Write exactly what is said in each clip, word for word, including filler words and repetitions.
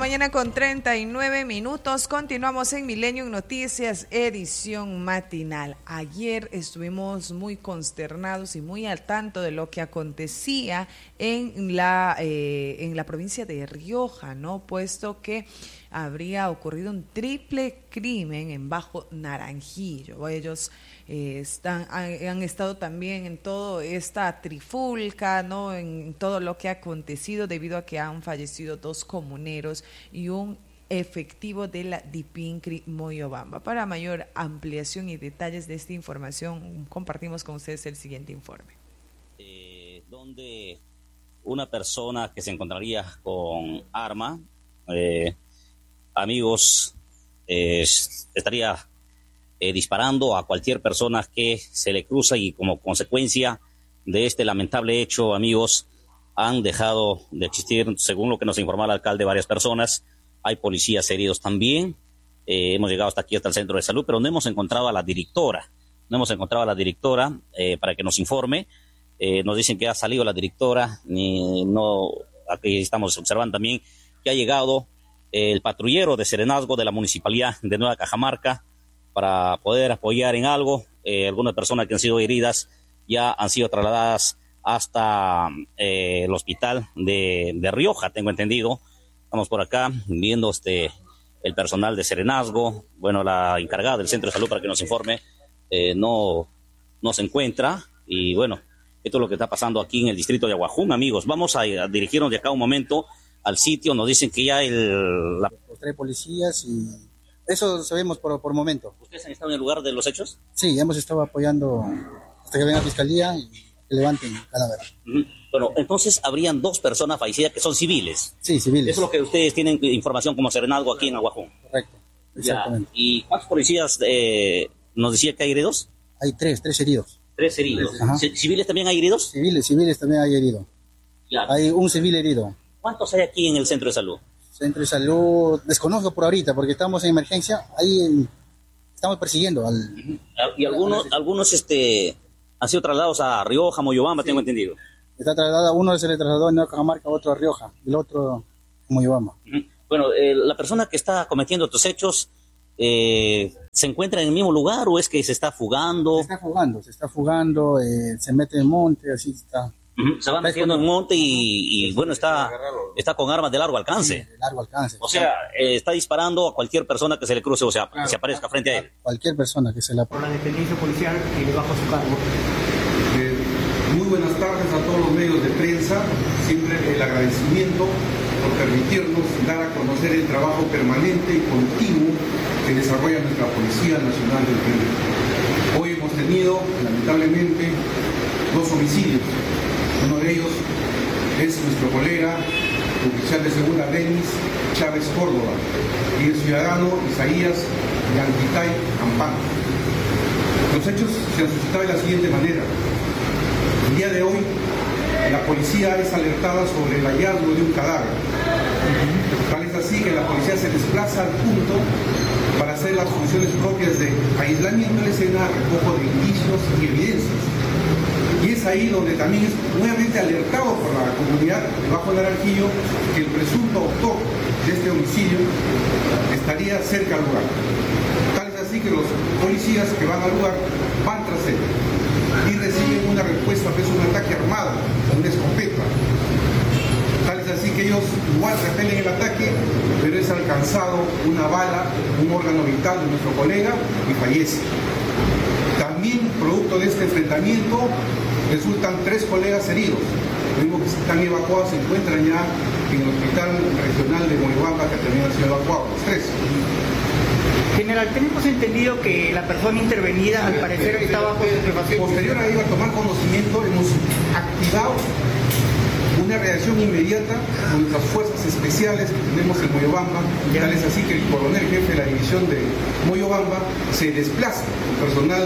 mañana con treinta y nueve minutos. Continuamos en Millennium Noticias, edición matinal. Ayer estuvimos muy consternados y muy al tanto de lo que acontecía en la, eh, en la provincia de Rioja, ¿no? Puesto que habría ocurrido un triple crimen en Bajo Naranjillo. Ellos eh, están, han, han estado también en toda esta trifulca, ¿no? En todo lo que ha acontecido debido a que han fallecido dos comuneros y un efectivo de la Dipincri Moyobamba. Para mayor ampliación y detalles de esta información, compartimos con ustedes el siguiente informe. Eh, donde una persona que se encontraría con arma, eh, amigos, eh, estaría eh, disparando a cualquier persona que se le cruza, y como consecuencia de este lamentable hecho, amigos, han dejado de existir, según lo que nos informó el alcalde, varias personas. Hay policías heridos también. Eh, hemos llegado hasta aquí, hasta el centro de salud, pero no hemos encontrado a la directora. No hemos encontrado a la directora eh, para que nos informe. Eh, nos dicen que ha salido la directora. Ni, no, aquí estamos observando también que ha llegado el patrullero de Serenazgo de la Municipalidad de Nueva Cajamarca para poder apoyar en algo. Eh, algunas personas que han sido heridas ya han sido trasladadas hasta eh, el hospital de, de Rioja, tengo entendido. Estamos por acá viendo este el personal de Serenazgo, bueno, la encargada del centro de salud para que nos informe, eh, no, no se encuentra, y bueno, esto es lo que está pasando aquí en el distrito de Aguajún, amigos. Vamos a, a dirigirnos de acá un momento al sitio. Nos dicen que ya el... La... Los tres policías y eso sabemos por, por momento. ¿Ustedes han estado en el lugar de los hechos? Sí, hemos estado apoyando hasta que venga la fiscalía y que levanten el cadáver. Uh-huh. Bueno, entonces habrían dos personas fallecidas que son civiles. Sí, civiles. Eso es lo que ustedes tienen información como Serenazgo aquí en Aguajún. Correcto, exactamente. Ya. ¿Y cuántos policías eh, nos decía que hay heridos? Hay tres, tres heridos. Tres heridos. C- ¿Civiles también hay heridos? Civiles, civiles también hay heridos. Ya. Hay un civil herido. ¿Cuántos hay aquí en el centro de salud? Centro de salud, desconozco por ahorita, porque estamos en emergencia. Ahí en, estamos persiguiendo al... Uh-huh. Y algunos, algunos este, han sido trasladados a Rioja, Moyobamba, sí. Tengo entendido. Está trasladado, uno se le trasladó a Nueva Cajamarca, otro a Rioja, y el otro a Moyobamba. Uh-huh. Bueno, eh, la persona que está cometiendo estos hechos, eh, ¿se encuentra en el mismo lugar o es que se está fugando? Se está fugando, se está fugando, eh, se mete en monte, así está. Uh-huh. Se va metiendo en monte y, y bueno, está, está con armas de largo alcance. Sí, de largo alcance. O sea, eh, está disparando a cualquier persona que se le cruce, o sea, claro, que se aparezca frente a él. Cualquier persona que se la... Por la dependencia policial que le bajo su cargo. Eh, muy buenas tardes a todos los medios de prensa. Siempre el agradecimiento por permitirnos dar a conocer el trabajo permanente y continuo que desarrolla nuestra Policía Nacional del Perú. Hoy hemos tenido, lamentablemente, dos homicidios. Uno de ellos es nuestro colega, oficial de segunda Denis Chávez Córdoba, y el ciudadano Isaías Yanquitay Ampán. Los hechos se han suscitado de la siguiente manera. El día de hoy, la policía es alertada sobre el hallazgo de un cadáver. Tal es así que la policía se desplaza al punto para hacer las funciones propias de aislamiento de la escena, recojo de indicios y evidencias. Y es ahí donde también es nuevamente alertado por la comunidad de Bajo Naranjillo que el presunto autor de este homicidio estaría cerca al lugar. Tal es así que los policías que van al lugar van tras él y reciben una respuesta que es un ataque armado con una escopeta. Tal es así que ellos igual repelen el ataque, pero es alcanzado una bala, un órgano vital de nuestro colega y fallece. También, producto de este enfrentamiento, resultan tres colegas heridos. Los mismos que están evacuados se encuentran ya en el Hospital Regional de Moyobamba, que también han sido evacuados, los tres. General, tenemos entendido que la persona intervenida al parecer está bajo estupefacientes. Posterior a ello, a tomar conocimiento, hemos activado una reacción inmediata con nuestras fuerzas especiales que tenemos en Moyobamba. Tal es así que el coronel jefe de la división de Moyobamba se desplaza con personal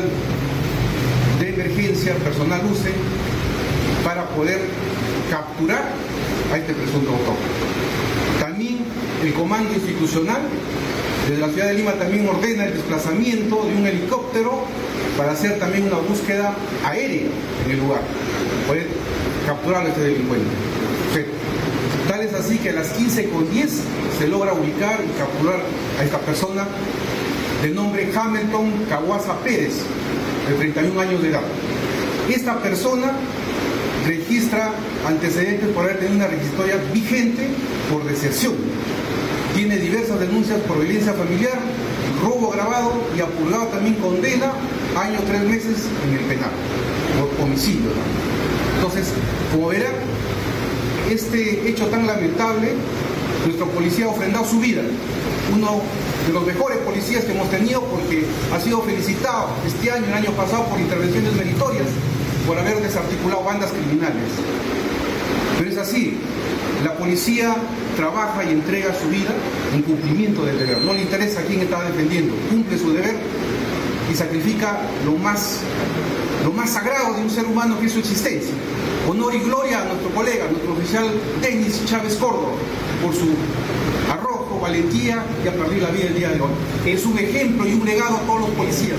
de emergencia, personal U C E, para poder capturar a este presunto autor. También el comando institucional desde la ciudad de Lima también ordena el desplazamiento de un helicóptero para hacer también una búsqueda aérea en el lugar, poder capturar a este delincuente. Tal es así así que a las quince con diez se logra ubicar y capturar a esta persona de nombre Hamilton Kawasa Pérez, de treinta y un años de edad. Esta persona registra antecedentes por haber tenido una registratoria vigente por deserción. Tiene diversas denuncias por violencia familiar, robo agravado y ha purgado también condena, año tres meses en el penal, por homicidio. Entonces, como verán, este hecho tan lamentable, nuestro policía ha ofrendado su vida. Uno de los mejores policías que hemos tenido, porque ha sido felicitado este año, el año pasado, por intervenciones meritorias, por haber desarticulado bandas criminales. Pero es así, la policía trabaja y entrega su vida en cumplimiento del deber. No le interesa a quién está defendiendo, cumple su deber y sacrifica lo más, lo más sagrado de un ser humano, que es su existencia. Honor y gloria a nuestro colega, nuestro oficial Denis Chávez Córdoba, por su arrojo, valentía y a perder la vida el día de hoy. Es un ejemplo y un legado a todos los policías.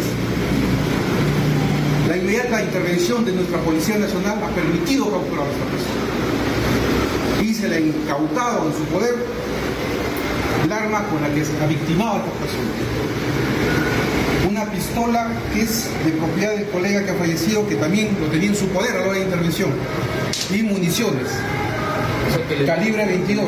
La inmediata intervención de nuestra Policía Nacional ha permitido capturar a esta persona y se le ha incautado en su poder el arma con la que se ha victimado a esta persona. Una pistola que es de propiedad del colega que ha fallecido, que también lo tenía en su poder a la hora de intervención, y municiones calibre veintidós.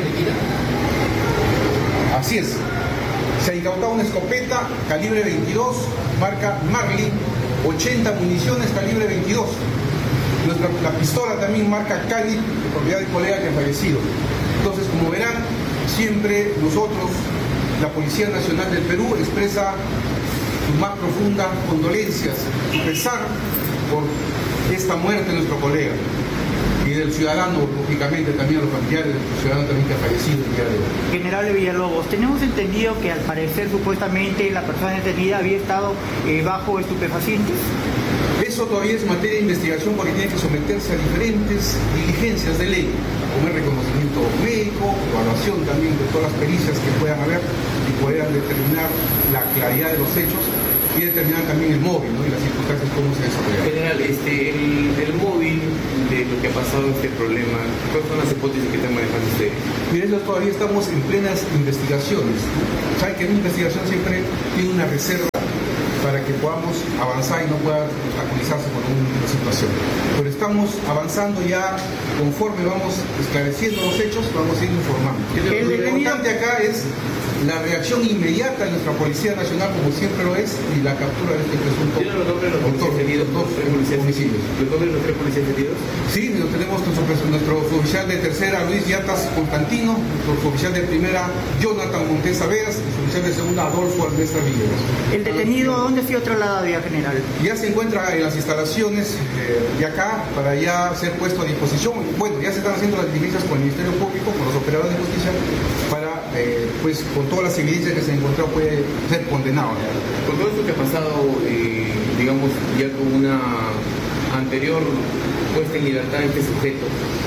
Así es, se ha incautado una escopeta calibre veintidós, marca Marley, ochenta municiones calibre veintidós. Nuestra, la pistola también marca Cali, de propiedad del colega que ha fallecido. Entonces, como verán, siempre nosotros, la Policía Nacional del Perú, expresa sus más profundas condolencias y pesar por esta muerte de nuestro colega y del ciudadano, lógicamente también a los familiares del ciudadano también que ha fallecido el día de hoy. General Villalobos, tenemos entendido que al parecer supuestamente la persona detenida había estado eh, bajo estupefacientes. Eso todavía es materia de investigación, porque tiene que someterse a diferentes diligencias de ley, como el reconocimiento médico, evaluación también de todas las pericias que puedan haber y puedan determinar la claridad de los hechos y determinar también el móvil, ¿no? Y las circunstancias cómo se desarrollaron. General, este, el, el móvil de lo que ha pasado este problema, ¿cuáles son las hipótesis que están manejando ustedes? Mire, eso todavía estamos en plenas investigaciones. Saben que en una investigación siempre tiene una reserva para que podamos avanzar y no pueda obstaculizarse por una situación. Pero estamos avanzando ya, conforme vamos esclareciendo los hechos, vamos a ir informando. Lo importante acá es la reacción inmediata de nuestra Policía Nacional, como siempre lo es, y la captura de este presunto ¿Tienen los nombres de los autor policías heridos? de dos homicidios. ¿Los nombres de los tres policías heridos? Sí, tenemos nuestro, nuestro oficial de tercera, Luis Yatas Constantino, nuestro oficial de primera, Jonathan Montes Averas, y nuestro oficial de segunda, Adolfo Almestra Villegas. ¿El detenido a dónde ha sido trasladado ya, general? Ya se encuentra en las instalaciones eh, de acá para ya ser puesto a disposición. Bueno, ya se están haciendo las diligencias con el Ministerio Público, con los operadores de justicia, para, eh, pues, con todas las evidencias que se encontró, puede ser condenado. Con todo esto que ha pasado, eh, digamos, ya con una anterior puesta en libertad de este sujeto,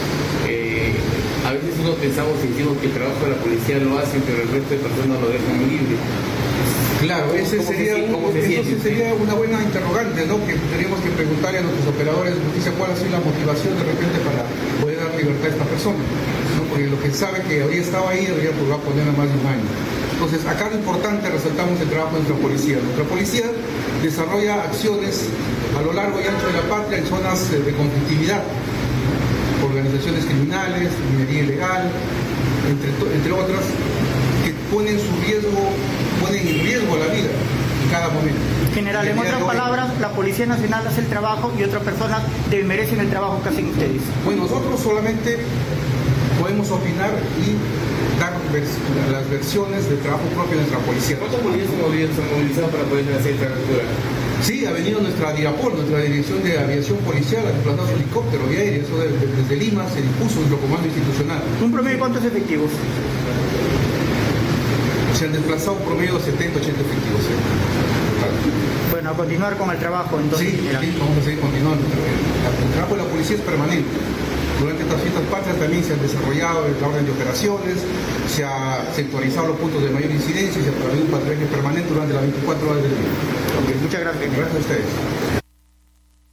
eh, a veces uno pensamos y decimos que el trabajo de la policía lo hacen, pero el resto de personas lo dejan libre. Claro, ese sería, se, un, eso sería una buena interrogante, ¿no? Que tendríamos que preguntarle a nuestros operadores de justicia cuál ha sido la motivación de repente para poder dar libertad a esta persona, ¿no? Porque lo que sabe que había estado ahí debería pues, va a poner a más de un año. Entonces, acá lo importante, resaltamos el trabajo de nuestra policía. Nuestra policía desarrolla acciones a lo largo y ancho de la patria en zonas de conflictividad, organizaciones criminales, minería ilegal, entre, entre otras, que ponen su riesgo, ponen en riesgo la vida en cada momento. General, en otras palabras, la Policía Nacional hace el trabajo y otras personas merecen el trabajo que hacen ustedes. Bueno, nosotros solamente podemos opinar y dar vers las versiones de trabajo propio de nuestra policía. ¿Cuántos policías se han movilizado para poder hacer esta captura? Sí, ha venido nuestra DIRAPOL, nuestra Dirección de Aviación Policial, a desplazar su helicóptero y aéreo. Eso desde, desde Lima se dispuso nuestro comando institucional. ¿Un promedio de cuántos efectivos? Se han desplazado un promedio de setenta, ochenta efectivos. ¿sí? Bueno, a continuar con el trabajo, entonces. Sí, sí, vamos a seguir continuando. El trabajo de la policía es permanente. Durante estas fiestas patrias también se han desarrollado el orden de operaciones, se ha sectorizado los puntos de mayor incidencia y se ha promovido un patrullaje permanente durante las veinticuatro horas del día. Okay, muchas gracias. Gracias a ustedes.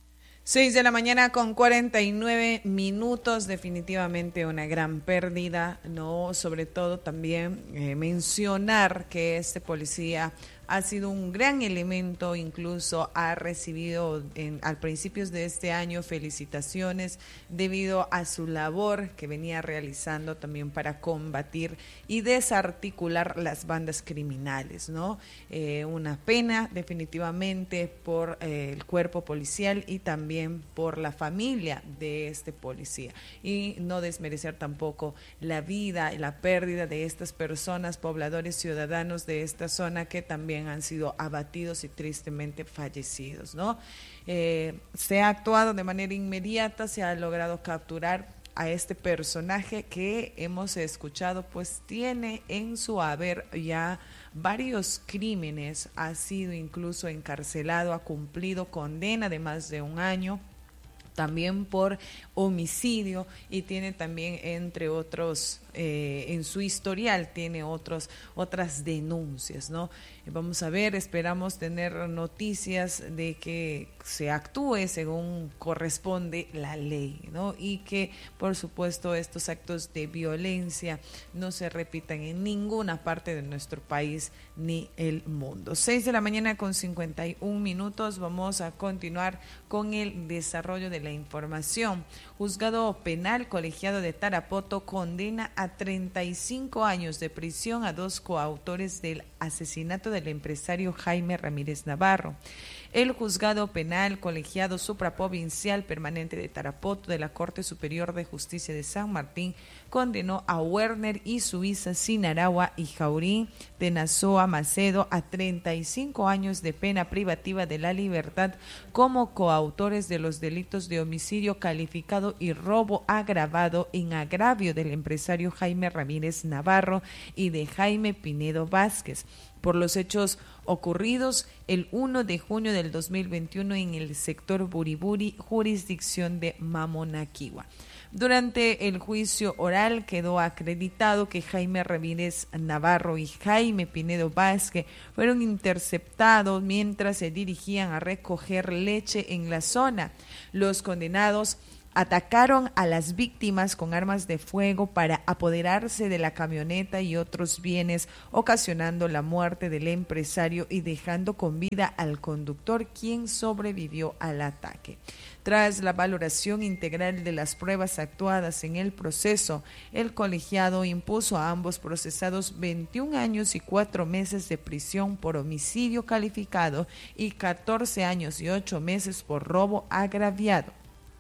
Seis de la mañana con cuarenta y nueve minutos, definitivamente una gran pérdida, ¿no? Sobre todo también eh, mencionar que este policía ha sido un gran elemento, incluso ha recibido en, al principios de este año felicitaciones debido a su labor que venía realizando también para combatir y desarticular las bandas criminales, ¿no? Eh, una pena definitivamente por eh, el cuerpo policial y también por la familia de este policía, y no desmerecer tampoco la vida y la pérdida de estas personas, pobladores, ciudadanos de esta zona que también han sido abatidos y tristemente fallecidos, ¿no? Eh, se ha actuado de manera inmediata, se ha logrado capturar a este personaje que hemos escuchado, pues tiene en su haber ya varios crímenes, ha sido incluso encarcelado, ha cumplido condena de más de un año, también por homicidio, y tiene también, entre otros, eh, en su historial tiene otros otras denuncias, ¿no? Vamos a ver, esperamos tener noticias de que se actúe según corresponde la ley, ¿no? Y que, por supuesto, estos actos de violencia no se repitan en ninguna parte de nuestro país ni el mundo. Seis de la mañana con cincuenta y un minutos, vamos a continuar con el desarrollo de la información. Juzgado Penal Colegiado de Tarapoto condena a treinta y cinco años de prisión a dos coautores del asesinato del empresario Jaime Ramírez Navarro. El Juzgado Penal Colegiado Supraprovincial Permanente de Tarapoto de la Corte Superior de Justicia de San Martín condenó a Werner y Suiza Sinaragua y Jaurín de Nazoa Macedo a treinta y cinco años de pena privativa de la libertad como coautores de los delitos de homicidio calificado y robo agravado en agravio del empresario Jaime Ramírez Navarro y de Jaime Pinedo Vázquez, por los hechos ocurridos el primero de junio del dos mil veintiuno en el sector Buriburi, jurisdicción de Mamonaquihua. Durante el juicio oral quedó acreditado que Jaime Ramírez Navarro y Jaime Pinedo Vázquez fueron interceptados mientras se dirigían a recoger leche en la zona. Los condenados atacaron a las víctimas con armas de fuego para apoderarse de la camioneta y otros bienes, ocasionando la muerte del empresario y dejando con vida al conductor, quien sobrevivió al ataque. Tras la valoración integral de las pruebas actuadas en el proceso, el colegiado impuso a ambos procesados veintiún años y cuatro meses de prisión por homicidio calificado y catorce años y ocho meses por robo agraviado.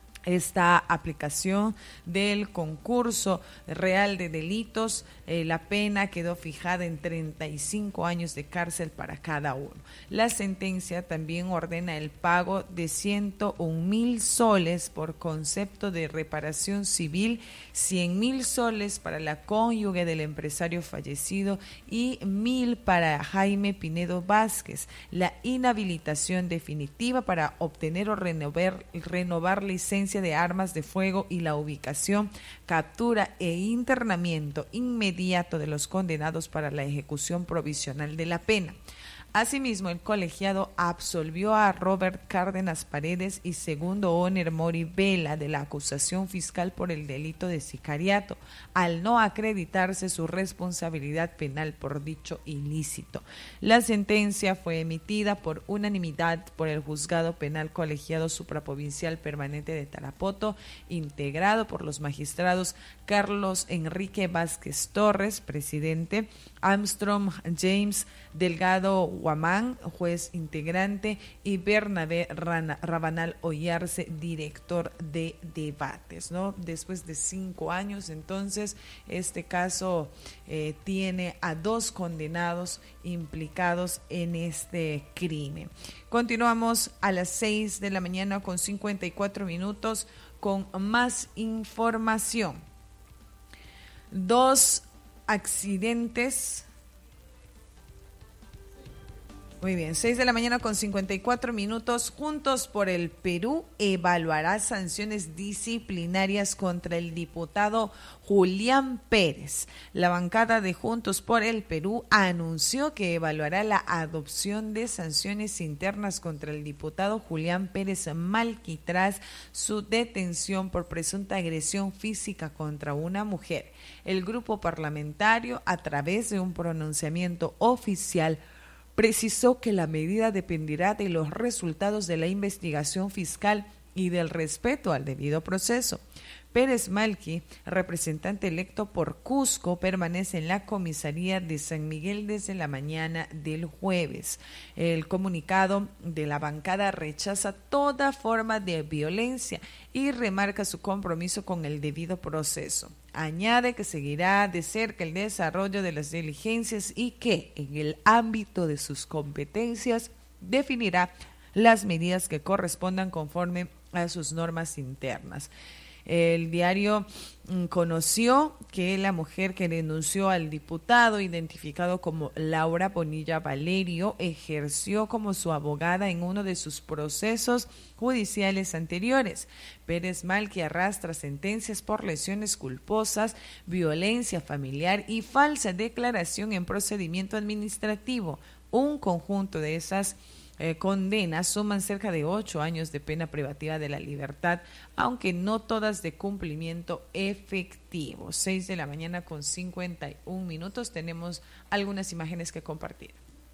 Esta aplicación del concurso real de delitos, eh, la pena quedó fijada en treinta y cinco años de cárcel para cada uno. La sentencia también ordena el pago de ciento un mil soles por concepto de reparación civil, cien mil soles para la cónyuge del empresario fallecido y mil para Jaime Pinedo Vázquez, la inhabilitación definitiva para obtener o renovar, renovar licencia de armas de fuego y la ubicación, captura e internamiento inmediato de los condenados para la ejecución provisional de la pena. Asimismo, el colegiado absolvió a Robert Cárdenas Paredes y Segundo Oner Mori Vela de la acusación fiscal por el delito de sicariato, al no acreditarse su responsabilidad penal por dicho ilícito. La sentencia fue emitida por unanimidad por el Juzgado Penal Colegiado Supraprovincial Permanente de Tarapoto, integrado por los magistrados Carlos Enrique Vázquez Torres, presidente, Armstrong James Delgado Guamán, juez integrante, y Bernabé Rana, Rabanal Ollarse, director de debates, ¿no? Después de cinco años, entonces, este caso eh, tiene a dos condenados implicados en este crimen. Continuamos a las seis de la mañana con cincuenta y cuatro minutos con más información. Dos accidentes Muy bien, seis de la mañana con cincuenta y cuatro minutos. Juntos por el Perú evaluará sanciones disciplinarias contra el diputado Julián Pérez. La bancada de Juntos por el Perú anunció que evaluará la adopción de sanciones internas contra el diputado Julián Pérez Malqui tras su detención por presunta agresión física contra una mujer. El grupo parlamentario, a través de un pronunciamiento oficial, precisó que la medida dependerá de los resultados de la investigación fiscal y del respeto al debido proceso. Pérez Malqui, representante electo por Cusco, permanece en la comisaría de San Miguel desde la mañana del jueves. El comunicado de la bancada rechaza toda forma de violencia y remarca su compromiso con el debido proceso. Añade que seguirá de cerca el desarrollo de las diligencias y que, en el ámbito de sus competencias, definirá las medidas que correspondan conforme a sus normas internas. El diario conoció que la mujer que denunció al diputado, identificado como Laura Bonilla Valerio, ejerció como su abogada en uno de sus procesos judiciales anteriores. Pérez Malqui arrastra sentencias por lesiones culposas, violencia familiar y falsa declaración en procedimiento administrativo. Un conjunto de esas Eh, condenas suman cerca de ocho años de pena privativa de la libertad, aunque no todas de cumplimiento efectivo. Seis de la mañana con cincuenta y un minutos. Tenemos algunas imágenes que compartir.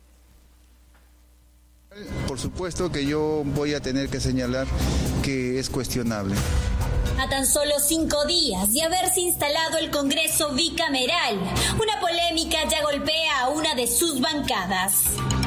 Por supuesto que yo voy a tener que señalar que es cuestionable. A tan solo cinco días de haberse instalado el Congreso bicameral, una polémica ya golpea a una de sus bancadas.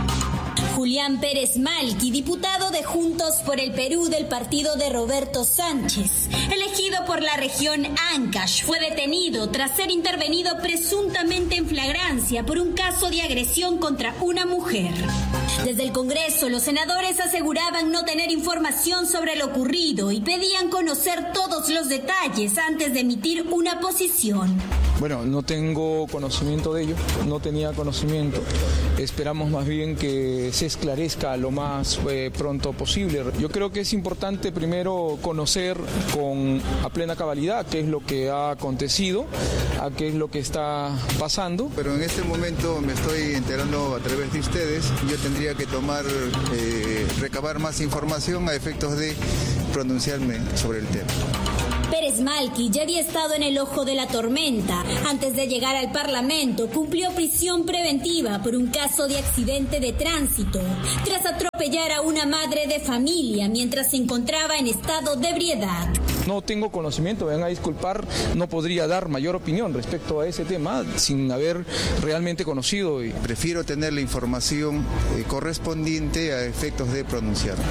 Julián Pérez Malqui, diputado de Juntos por el Perú del partido de Roberto Sánchez, elegido por la región Ancash, fue detenido tras ser intervenido presuntamente en flagrancia por un caso de agresión contra una mujer. Desde el Congreso, los senadores aseguraban no tener información sobre lo ocurrido y pedían conocer todos los detalles antes de emitir una posición. Bueno, no tengo conocimiento de ello, no tenía conocimiento. Esperamos más bien que se esclarezca lo más eh, pronto posible. Yo creo que es importante primero conocer con a plena cabalidad qué es lo que ha acontecido, a qué es lo que está pasando. Pero en este momento me estoy enterando a través de ustedes. Yo tendría que tomar, eh, recabar más información a efectos de pronunciarme sobre el tema. Pérez Malqui ya había estado en el ojo de la tormenta. Antes de llegar al Parlamento, cumplió prisión preventiva por un caso de accidente de tránsito, tras atropellar a una madre de familia mientras se encontraba en estado de ebriedad. No tengo conocimiento, me van a disculpar, no podría dar mayor opinión respecto a ese tema sin haber realmente conocido. Prefiero tener la información eh, correspondiente a efectos de pronunciarme.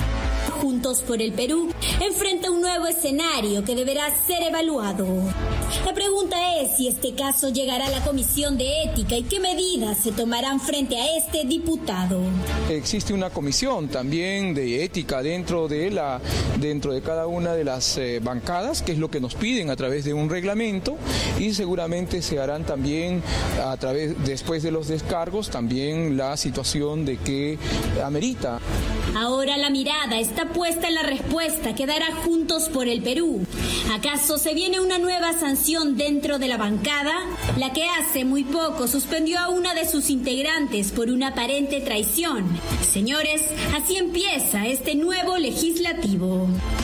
Juntos por el Perú enfrenta un nuevo escenario que deberá ser evaluado. La pregunta es si este caso llegará a la Comisión de Ética y qué medidas se tomarán frente a este diputado. Existe una comisión también de ética dentro de la dentro de cada una de las eh, bancadas, que es lo que nos piden a través de un reglamento, y seguramente se harán también a través después de los descargos también la situación de que amerita. Ahora la mirada está puesta en la respuesta que dará Juntos por el Perú. ¿Acaso se viene una nueva sanción dentro de la bancada? La que hace muy poco suspendió a una de sus integrantes por una aparente traición. Señores, así empieza este nuevo legislativo.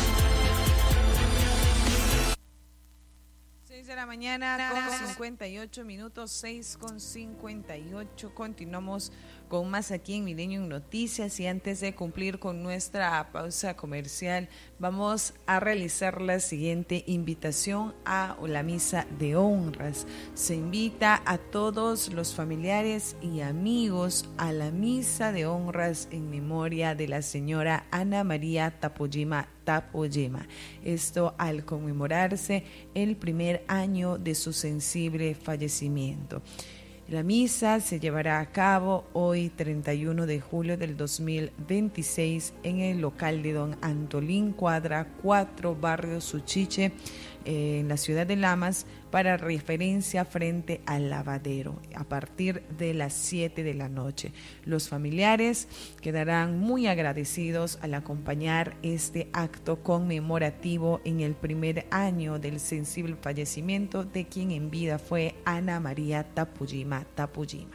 seis de la mañana con cincuenta y ocho minutos, seis con cincuenta y ocho. Continuamos con más aquí en Milenio en Noticias, y antes de cumplir con nuestra pausa comercial, vamos a realizar la siguiente invitación a la misa de honras. Se invita a todos los familiares y amigos a la misa de honras en memoria de la señora Ana María Tapoyima Tapoyema. Esto al conmemorarse el primer año de su sensible fallecimiento. La misa se llevará a cabo hoy, treinta y uno de julio del dos mil veintiséis, en el local de don Antolín Cuadra cuatro, barrio Suchiche, eh, en la ciudad de Lamas para referencia frente al lavadero a partir de las siete de la noche. Los familiares quedarán muy agradecidos al acompañar este acto conmemorativo en el primer año del sensible fallecimiento de quien en vida fue Ana María Tapujima Tapujima.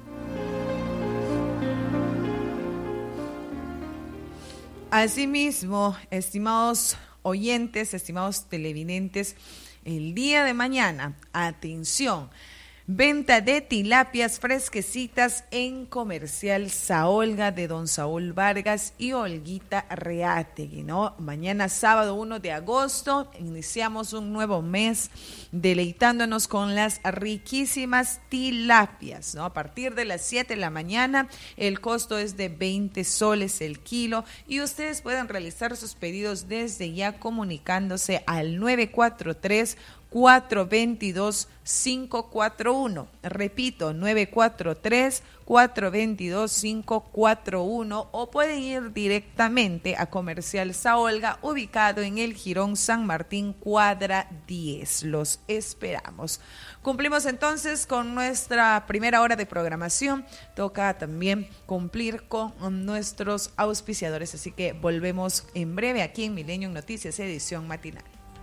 Asimismo, estimados oyentes, estimados televidentes, el día de mañana, atención, venta de tilapias fresquecitas en Comercial Saolga de don Saúl Vargas y Olguita Reátegui, ¿no? Mañana sábado uno de agosto iniciamos un nuevo mes deleitándonos con las riquísimas tilapias, ¿no? A partir de las siete de la mañana el costo es de veinte soles el kilo y ustedes pueden realizar sus pedidos desde ya comunicándose al nueve cuatro tres, cuatro dos dos, cinco cuatro uno. Repito, nueve cuatro tres, cuatro dos dos, cinco cuatro uno o pueden ir directamente a Comercial Saolga, ubicado en el Jirón San Martín, cuadra diez. Los esperamos. Cumplimos entonces con nuestra primera hora de programación. Toca también cumplir con nuestros auspiciadores, así que volvemos en breve aquí en Millennium Noticias, edición matinal.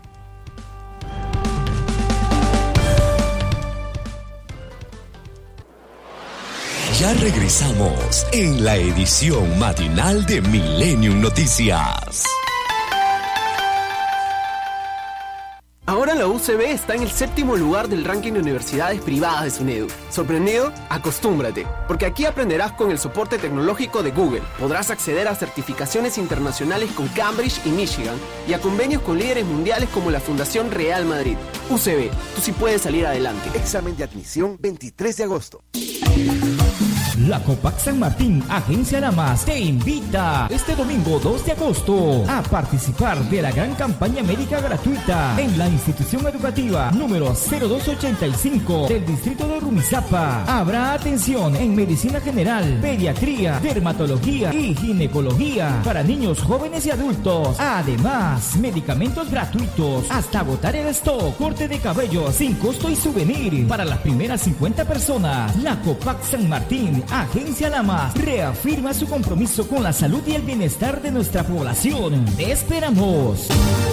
Ya regresamos en la edición matinal de Millennium Noticias. Ahora la U C B está en el séptimo lugar del ranking de universidades privadas de SUNEDU. ¿Sorprendido? Acostúmbrate, porque aquí aprenderás con el soporte tecnológico de Google. Podrás acceder a certificaciones internacionales con Cambridge y Michigan y a convenios con líderes mundiales como la Fundación Real Madrid. U C B, tú sí puedes salir adelante. Examen de admisión veintitrés de agosto. La Copac San Martín, Agencia Lamas, te invita este domingo dos de agosto a participar de la gran campaña médica gratuita en la institución educativa número cero dos ochenta y cinco del distrito de Rumizápa. Habrá atención en medicina general, pediatría, dermatología y ginecología para niños, jóvenes y adultos. Además, medicamentos gratuitos hasta agotar el stock, corte de cabello sin costo y souvenir para las primeras cincuenta personas. La Copac San Martín, Agencia Lamas, reafirma su compromiso con la salud y el bienestar de nuestra población. ¡Te esperamos!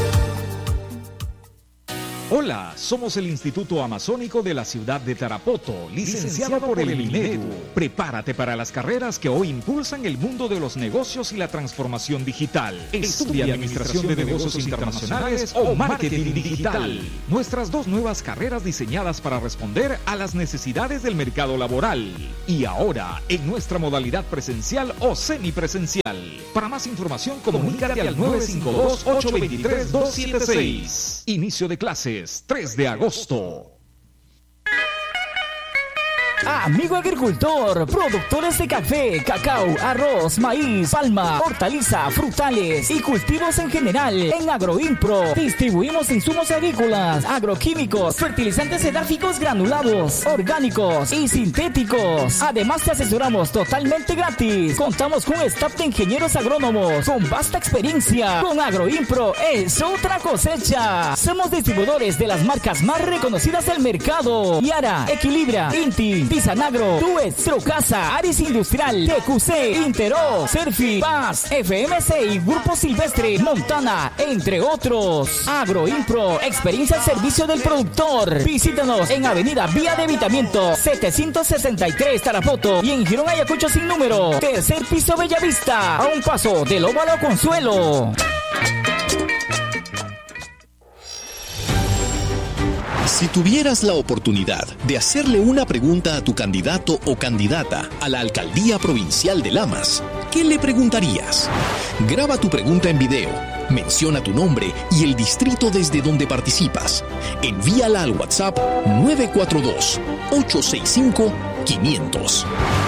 Hola, somos el Instituto Amazónico de la ciudad de Tarapoto, licenciado por el INEDU. Prepárate para las carreras que hoy impulsan el mundo de los negocios y la transformación digital. Estudia Administración de Negocios Internacionales o Marketing Digital. Nuestras dos nuevas carreras diseñadas para responder a las necesidades del mercado laboral. Y ahora, en nuestra modalidad presencial o semipresencial. Para más información, comunícate al nueve cinco dos, ocho dos tres, dos siete seis. Inicio de clases tres de agosto. Amigo agricultor, productores de café, cacao, arroz, maíz, palma, hortaliza, frutales y cultivos en general. En Agroimpro distribuimos insumos agrícolas, agroquímicos, fertilizantes edáficos granulados, orgánicos y sintéticos. Además te asesoramos totalmente gratis. Contamos con un staff de ingenieros agrónomos con vasta experiencia. Con Agroimpro es otra cosecha. Somos distribuidores de las marcas más reconocidas del mercado: Yara, Equilibra, Inti, Pisanagro, Tues, Trocasa, Aris Industrial, T Q C, Intero, Serfi, Paz, F M C y Grupo Silvestre, Montana, entre otros. Agroimpro, experiencia al servicio del productor. Visítanos en Avenida Vía de Evitamiento setecientos sesenta y tres Tarapoto y en Girón Ayacucho sin número, tercer piso Bellavista, a un paso del Óvalo Consuelo. Si tuvieras la oportunidad de hacerle una pregunta a tu candidato o candidata a la Alcaldía Provincial de Lamas, ¿qué le preguntarías? Graba tu pregunta en video, menciona tu nombre y el distrito desde donde participas. Envíala al WhatsApp nueve cuatro dos, ocho seis cinco, quinientos.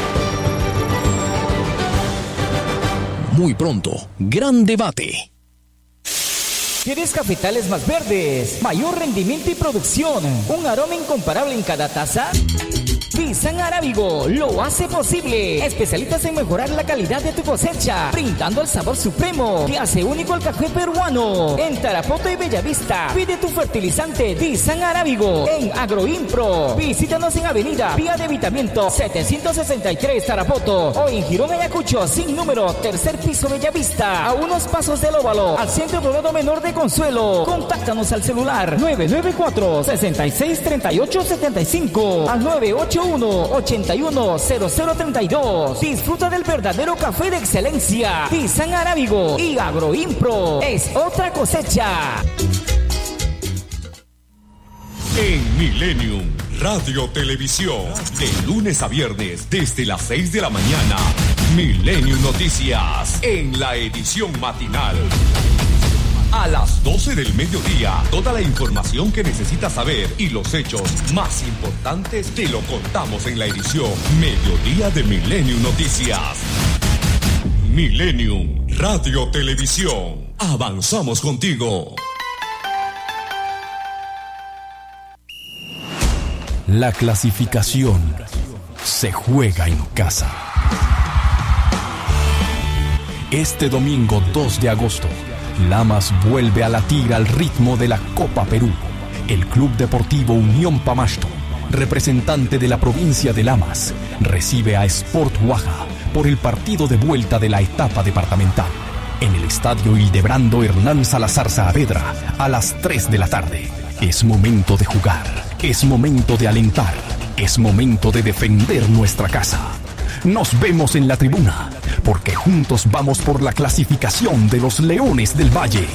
Muy pronto, gran debate. ¿Quieres cafetales más verdes, mayor rendimiento y producción, un aroma incomparable en cada taza? Pisan Arábigo lo hace posible. Especialistas en mejorar la calidad de tu cosecha, brindando el sabor supremo que hace único al café peruano. En Tarapoto y Bellavista, pide tu fertilizante Pisan Arábigo en Agroimpro. Visítanos en Avenida Vía de Evitamiento setecientos sesenta y tres Tarapoto o en Girón Ayacucho sin número, tercer piso Bellavista, a unos pasos del Óvalo, al Centro Poblado Menor de Consuelo. Contáctanos al celular nueve nueve cuatro, seis seis tres ocho siete cinco al nueve ocho uno, ocho uno cero cero tres dos. Disfruta del verdadero café de excelencia. Pisan Arábigo y Agroimpro es otra cosecha. En Millennium Radio Televisión, de lunes a viernes desde las seis de la mañana, Millennium Noticias en la edición matinal. A las doce del mediodía, toda la información que necesitas saber y los hechos más importantes te lo contamos en la edición Mediodía de Millennium Noticias. Millennium Radio Televisión. Avanzamos contigo. La clasificación se juega en casa. Este domingo dos de agosto, Lamas vuelve a latir al ritmo de la Copa Perú. El Club Deportivo Unión Pamasto, representante de la provincia de Lamas, recibe a Sport Huaja por el partido de vuelta de la etapa departamental en el Estadio Hildebrando Hernán Salazar Saavedra a las tres de la tarde. Es momento de jugar, es momento de alentar, es momento de defender nuestra casa. Nos vemos en la tribuna, porque juntos vamos por la clasificación de los Leones del Valle.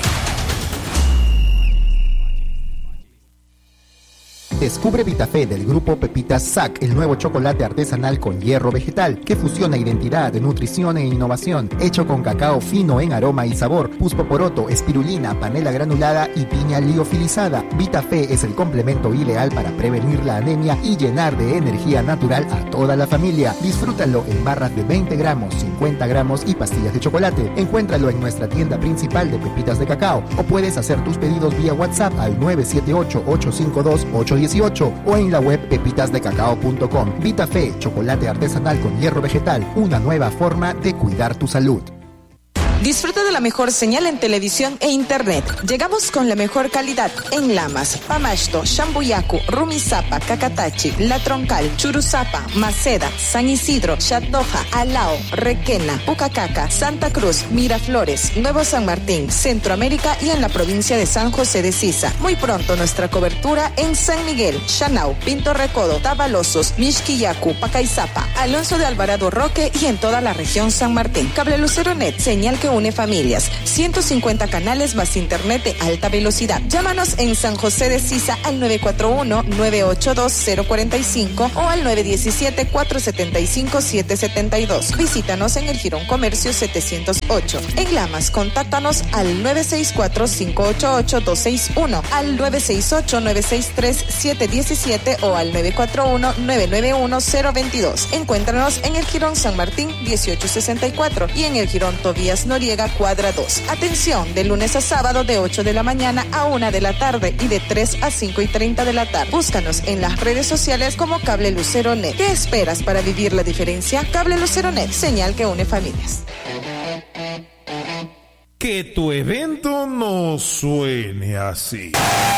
Descubre Vitafé del grupo Pepitas S A C, el nuevo chocolate artesanal con hierro vegetal que fusiona identidad, nutrición e innovación, hecho con cacao fino en aroma y sabor, puspoporoto, espirulina, panela granulada y piña liofilizada. Vitafé es el complemento ideal para prevenir la anemia y llenar de energía natural a toda la familia. Disfrútalo en barras de veinte gramos, cincuenta gramos y pastillas de chocolate. Encuéntralo en nuestra tienda principal de Pepitas de Cacao o puedes hacer tus pedidos vía WhatsApp al nueve siete ocho, ocho cinco dos, ocho uno ocho o en la web pepitas de cacao punto com. Vitafé, chocolate artesanal con hierro vegetal, una nueva forma de cuidar tu salud. Disfruta de la mejor señal en televisión e internet. Llegamos con la mejor calidad en Lamas, Pamasto, Shambuyacu, Rumisapa, Cacatachi, La Troncal, Churuzapa, Maceda, San Isidro, Chatoja, Alao, Requena, Pucacaca, Santa Cruz, Miraflores, Nuevo San Martín, Centroamérica y en la provincia de San José de Sisa. Muy pronto nuestra cobertura en San Miguel, Chanao, Pinto Recodo, Tabalosos, Mixquillacu, Pacaizapa, Alonso de Alvarado Roque y en toda la región San Martín. Cable Lucero Net, señal que une familias, ciento cincuenta canales más internet de alta velocidad. Llámanos en San José de Sisa al nueve cuatro uno, nueve ocho dos, cero cuatro cinco o al nueve uno siete, cuatro siete cinco, siete siete dos. Visítanos en el Girón Comercio setecientos ocho. En Lamas, contáctanos al nueve seis cuatro, cinco ocho ocho, dos seis uno, al nueve seis ocho, nueve seis tres, siete uno siete o al nueve cuatro uno, nueve nueve uno, cero dos dos. Encuéntranos en el Girón San Martín dieciocho sesenta y cuatro y en el Girón Tobías Noriega Cuadra dos. Atención, de lunes a sábado de ocho de la mañana a una de la tarde y de tres a cinco y treinta de la tarde. Búscanos en las redes sociales como Cable Lucero Net. ¿Qué esperas para vivir la diferencia? Cable Lucero Net, señal que une familias. Que tu evento no suene así.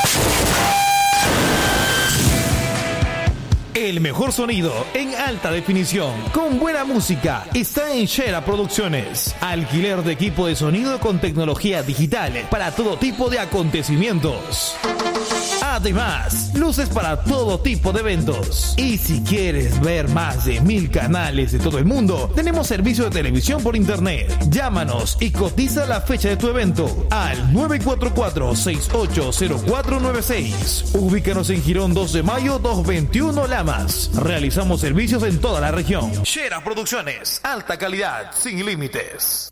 El mejor sonido en alta definición, con buena música, está en Shera Producciones. Alquiler de equipo de sonido con tecnología digital para todo tipo de acontecimientos. Además, luces para todo tipo de eventos. Y si quieres ver más de mil canales de todo el mundo, tenemos servicio de televisión por internet. Llámanos y cotiza la fecha de tu evento al nueve cuatro cuatro, seis ocho cero cuatro nueve seis. Ubícanos en Girón dos de mayo doscientos veintiuno Lamas. Realizamos servicios en toda la región. Shera Producciones, alta calidad, sin límites.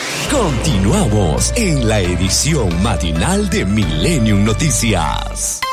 Continuamos en la edición matinal de Millennium Noticias.